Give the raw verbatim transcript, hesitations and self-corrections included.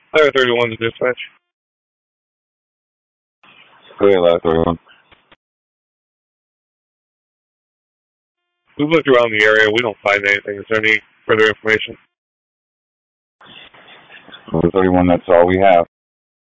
Highway thirty-one to dispatch. Clear, last thirty-one. We've looked around the area. We don't find anything. Is there any further information? thirty-one, that's all we have.